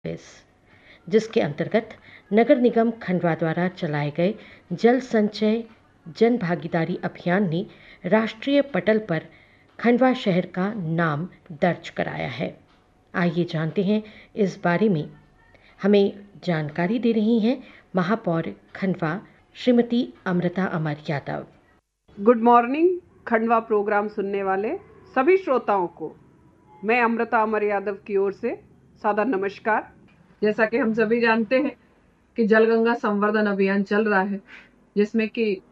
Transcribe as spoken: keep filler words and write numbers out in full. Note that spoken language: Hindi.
इस जिसके अंतर्गत नगर निगम खंडवा द्वारा चलाए गए जल संचय जन भागीदारी अभियान ने राष्ट्रीय पटल पर खंडवा शहर का नाम दर्ज कराया है। आइए जानते हैं इस बारे में। हमें जानकारी दे रही हैं महापौर खंडवा श्रीमती अमृता अमर Yadav. Good morning Khandwa programme सुनने वाले सभी श्रोताओं को मैं अमृता अमर यादव की ओर से सादर नमस्कार। जैसा कि हम सभी जानते हैं कि जल गंगा संवर्धन अभियान चल रहा है, जिसमें कि